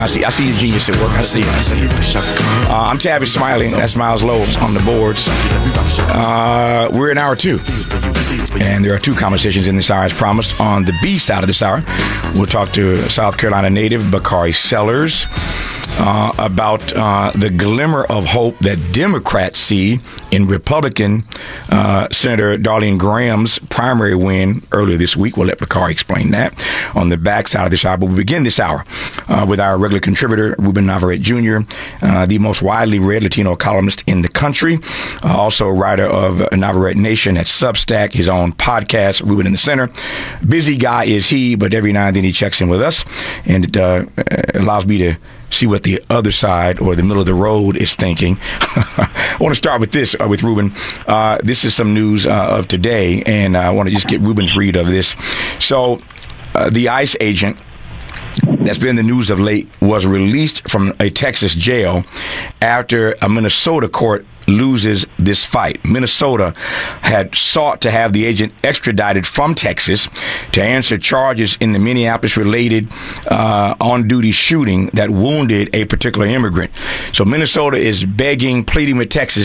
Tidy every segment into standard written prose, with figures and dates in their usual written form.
I see your genius at work. I see it. I'm Tavis Smiley. That's Miles Lowe on the boards. We're in hour 2. And there are 2 conversations in this hour as promised. On the B side of this hour, we'll talk to South Carolina native Bakari Sellers about the glimmer of hope that Democrats see in Republican Senator Darlene Graham's primary win earlier this week. We'll let Bakari explain that on the back side of this hour. But we begin this hour with our regular contributor, Ruben Navarrete Jr., the most widely read Latino columnist in the country, also writer of Navarrete Nation at Substack, his own podcast, Ruben in the Center. Busy guy is he, but every now and then he checks in with us, and it allows me to see what the other side or the middle of the road is thinking. I want to start with this, with Ruben. This is some news of today, and I want to just get Ruben's read of this. So the ICE agent that's been in the news of late was released from a Texas jail after a Minnesota court loses this fight. Minnesota had sought to have the agent extradited from Texas to answer charges in the Minneapolis-related on-duty shooting that wounded a particular immigrant. So Minnesota is pleading with Texas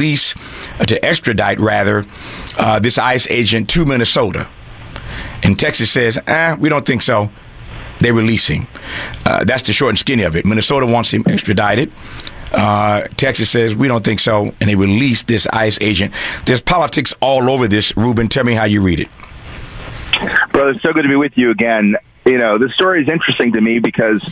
to extradite this ICE agent to Minnesota. And Texas says, we don't think so. They release him. That's the short and skinny of it. Minnesota wants him extradited. Texas says, we don't think so, and they release this ICE agent. There's politics all over this. Ruben, tell me how you read it. Brother, it's so good to be with you again. You know, the story is interesting to me because,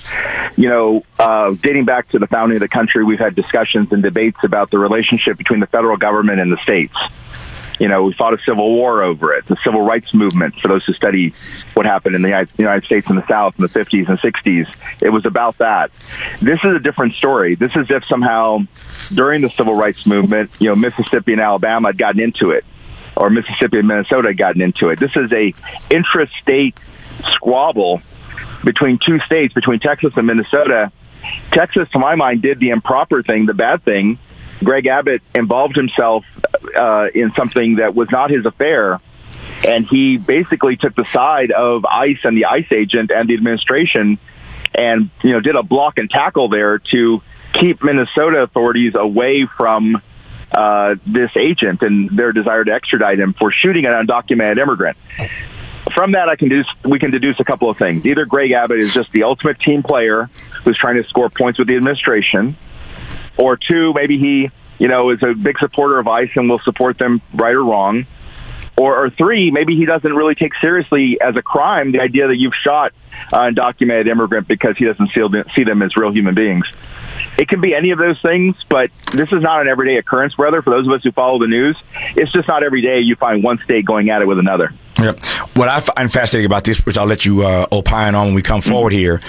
dating back to the founding of the country, we've had discussions and debates about the relationship between the federal government and the states. You know, we fought a civil war over it, the civil rights movement, for those who study what happened in the United States in the South in the 50s and 60s. It was about that. This is a different story. This is if somehow during the civil rights movement, Mississippi and Alabama had gotten into it, or Mississippi and Minnesota had gotten into it. This is a intrastate squabble between 2 states, between Texas and Minnesota. Texas, to my mind, did the improper thing, the bad thing. Greg Abbott involved himself in something that was not his affair, and he basically took the side of ICE and the ICE agent and the administration and, did a block and tackle there to keep Minnesota authorities away from this agent and their desire to extradite him for shooting an undocumented immigrant. From that, we can deduce a couple of things. Either Greg Abbott is just the ultimate team player who's trying to score points with the administration, or 2, maybe he, is a big supporter of ICE and will support them right or wrong. Or 3, maybe he doesn't really take seriously as a crime the idea that you've shot an undocumented immigrant because he doesn't see them as real human beings. It can be any of those things, but this is not an everyday occurrence, brother. For those of us who follow the news, it's just not every day you find one state going at it with another. Yep. What I find fascinating about this, which I'll let you opine on when we come forward here,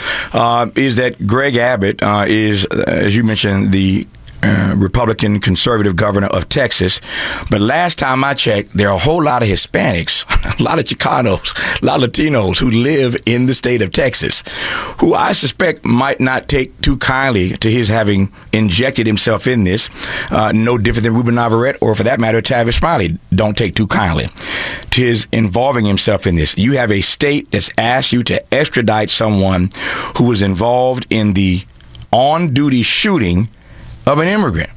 is that Greg Abbott is, as you mentioned, the Republican conservative governor of Texas. But last time I checked, there are a whole lot of Hispanics, a lot of Chicanos, a lot of Latinos who live in the state of Texas, who I suspect might not take too kindly to his having injected himself in this. No different than Ruben Navarrete, or for that matter, Tavis Smiley, don't take too kindly to his involving himself in this. You have a state that's asked you to extradite someone who was involved in the on-duty shooting of an immigrant.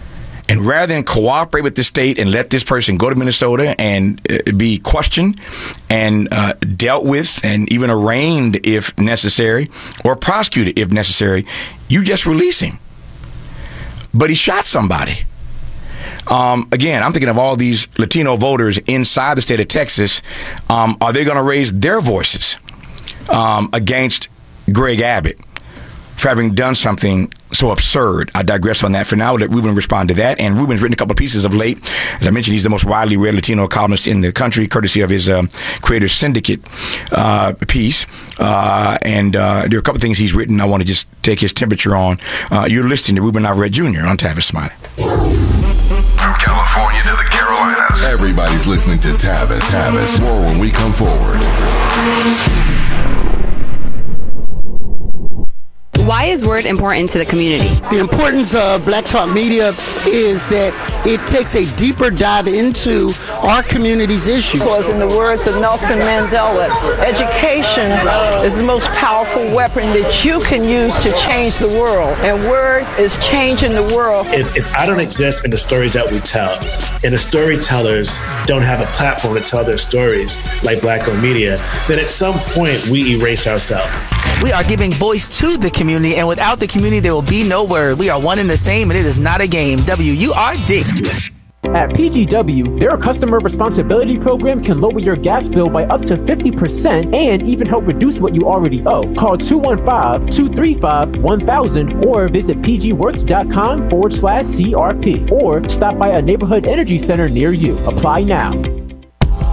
And rather than cooperate with the state and let this person go to Minnesota and be questioned and dealt with and even arraigned if necessary, or prosecuted if necessary, you just release him. But he shot somebody. Again, I'm thinking of all these Latino voters inside the state of Texas. Are they going to raise their voices against Greg Abbott for having done something so absurd? I digress on that for now. I'll let Ruben respond to that. And Ruben's written a couple of pieces of late. As I mentioned, he's the most widely read Latino columnist in the country, courtesy of his Creator Syndicate piece. And there are a couple of things he's written I want to just take his temperature on. You're listening to Ruben Navarrete Jr. on Tavis Smiley. From California to the Carolinas, everybody's listening to Tavis. More when we come forward. Why is Word important to the community? The importance of Black Talk Media is that it takes a deeper dive into our community's issues. Because in the words of Nelson Mandela, education is the most powerful weapon that you can use to change the world. And Word is changing the world. If I don't exist in the stories that we tell, and the storytellers don't have a platform to tell their stories like Black-owned media, then at some point we erase ourselves. We are giving voice to the community, and without the community, there will be no Word. We are one and the same, and it is not a game. WURD. At PGW, their customer responsibility program can lower your gas bill by up to 50% and even help reduce what you already owe. Call 215-235-1000 or visit pgworks.com/CRP or stop by a neighborhood energy center near you. Apply now.